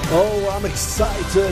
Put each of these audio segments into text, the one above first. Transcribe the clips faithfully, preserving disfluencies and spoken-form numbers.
Oh, I'm excited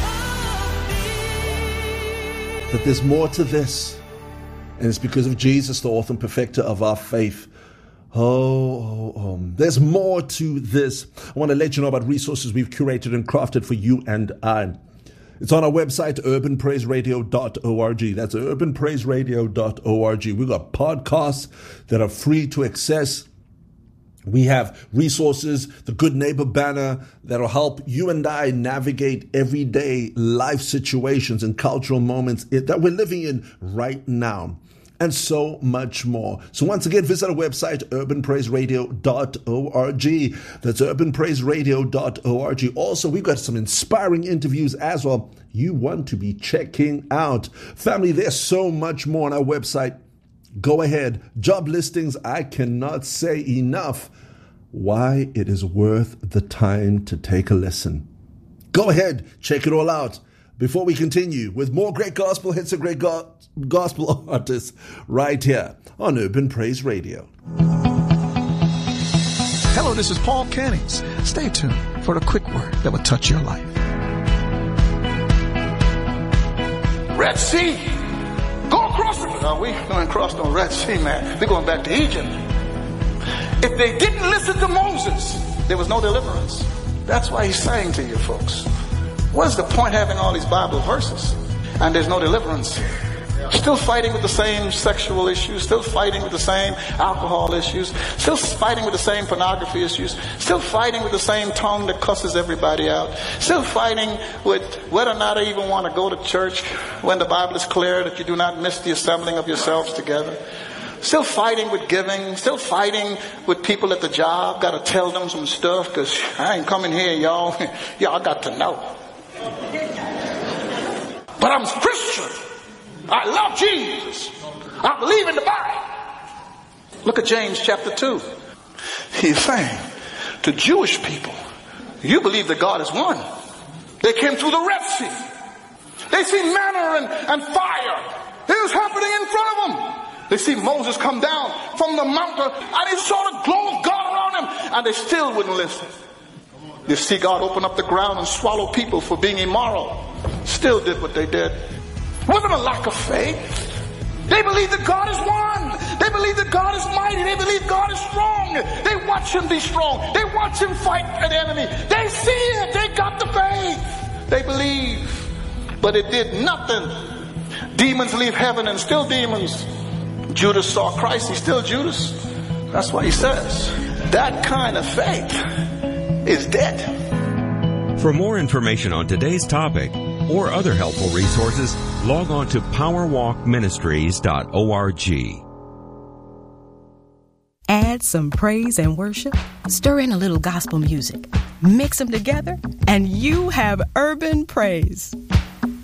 that there's more to this. And it's because of Jesus, the author and perfecter of our faith. Oh, oh, oh, there's more to this. I want to let you know about resources we've curated and crafted for you and I. It's on our website, urban praise radio dot org. That's urban praise radio dot org. We've got podcasts that are free to access. We have resources, the Good Neighbor banner that'll help you and I navigate everyday life situations and cultural moments that we're living in right now, and so much more. So once again, visit our website, urban praise radio dot org. That's urban praise radio dot org. Also, we've got some inspiring interviews as well you want to be checking out. Family, there's so much more on our website. Go ahead. Job listings, I cannot say enough why it is worth the time to take a listen. Go ahead, check it all out. Before we continue with more great gospel hits and great go- gospel artists right here on Urban Praise Radio. Hello, this is Paul Cannings. Stay tuned for the quick word that will touch your life. Red Sea. Go across it. No, we going across the Red Sea, man. We're going back to Egypt. If they didn't listen to Moses, there was no deliverance. That's why he's saying to you folks, what's the point having all these Bible verses and there's no deliverance? Still fighting with the same sexual issues, still fighting with the same alcohol issues, still fighting with the same pornography issues, still fighting with the same tongue that cusses everybody out, still fighting with whether or not I even want to go to church when the Bible is clear that you do not miss the assembling of yourselves together. Still fighting with giving, still fighting with people at the job, got to tell them some stuff because I ain't coming here, y'all. Y'all got to know. But I'm Christian. I love Jesus. I believe in the Bible. Look at James chapter two. He's saying to Jewish people, you believe that God is one. They came through the Red Sea. They see manna and, and fire. It was happening in front of them. They see Moses come down from the mountain and they saw the glow of God around him and they still wouldn't listen. They see God open up the ground and swallow people for being immoral. Still did what they did. It wasn't a lack of faith. They believe that God is one. They believe that God is mighty. They believe God is strong. They watch him be strong. They watch him fight an enemy. They see it. They got the faith. They believe. But it did nothing. Demons leave heaven and still demons. Judas saw Christ. He's still Judas. That's why he says that kind of faith is dead. For more information on today's topic or other helpful resources, log on to power walk ministries dot org. Add some praise and worship, stir in a little gospel music, mix them together, and you have urban praise.